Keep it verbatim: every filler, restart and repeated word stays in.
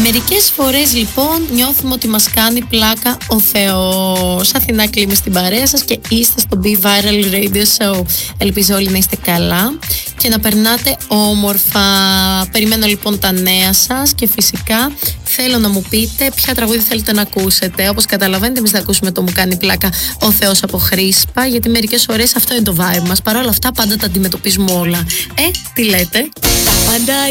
Μερικές φορές λοιπόν νιώθουμε ότι μας κάνει πλάκα ο Θεός. Αθηνά Κλίμη στην παρέα σας και είστε στο Be Viral Radio Show. Ελπίζω όλοι να είστε καλά και να περνάτε όμορφα. Περιμένω λοιπόν τα νέα σας και φυσικά θέλω να μου πείτε ποια τραγούδι θέλετε να ακούσετε. Όπως καταλαβαίνετε, εμείς θα ακούσουμε το Μου κάνει πλάκα ο Θεός από Χρήσπα, γιατί μερικές φορές αυτό είναι το vibe μας. Παρ' όλα αυτά πάντα τα αντιμετωπίζουμε όλα. Ε, τι λέτε? Πάντα